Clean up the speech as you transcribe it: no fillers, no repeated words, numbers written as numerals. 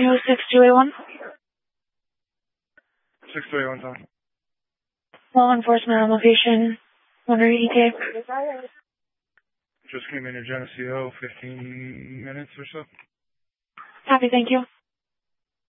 6281. 6281, Tom. Law enforcement on location. 180K. Just came in at Geneseo 15 minutes or so. Copy, thank you.